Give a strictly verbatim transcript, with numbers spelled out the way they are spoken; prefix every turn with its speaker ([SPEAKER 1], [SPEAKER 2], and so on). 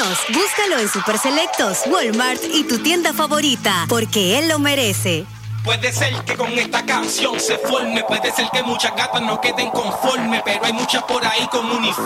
[SPEAKER 1] menos. Búscalo en Super Selectos, Walmart y tu tienda favorita, porque él lo merece.
[SPEAKER 2] Puede ser que con esta canción se forme, puede ser que muchas gatas no queden conformes, pero hay muchas por ahí con uniforme.